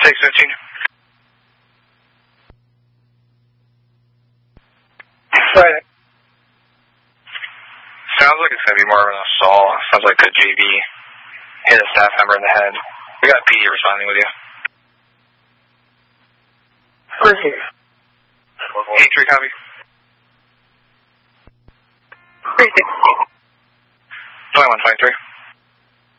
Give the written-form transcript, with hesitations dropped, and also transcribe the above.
615. Right. Sounds like it's going to be more of an assault. Sounds like a JV hit a staff member in the head. We got PD responding with you. Where is he? 83 copy. 316. 2123.